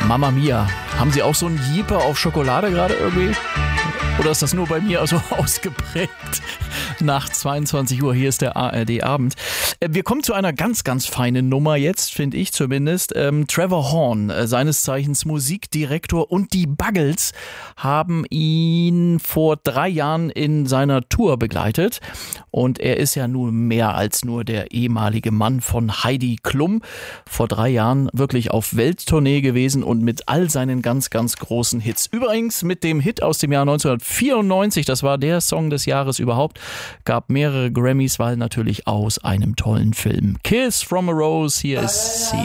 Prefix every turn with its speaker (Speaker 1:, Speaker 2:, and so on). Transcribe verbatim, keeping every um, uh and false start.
Speaker 1: Mamma Mia. Haben Sie auch so einen Jeeper auf Schokolade gerade irgendwie? Oder ist das nur bei mir so ausgeprägt? Nach zweiundzwanzig Uhr, hier ist der A R D-Abend. Wir kommen zu einer ganz, ganz feinen Nummer jetzt, finde ich zumindest. Ähm, Trevor Horn, äh, seines Zeichens Musikdirektor, und die Buggles haben ihn vor drei Jahren in seiner Tour begleitet. Und er ist ja nun mehr als nur der ehemalige Mann von Heidi Klum. Vor drei Jahren wirklich auf Welttournee gewesen und mit all seinen ganz, ganz großen Hits. Übrigens mit dem Hit aus dem Jahr neunzehnhundertvierundneunzig, das war der Song des Jahres überhaupt, gab mehrere Grammys, weil natürlich aus einem tollen Film. Kiss from a Rose, hier ist sie.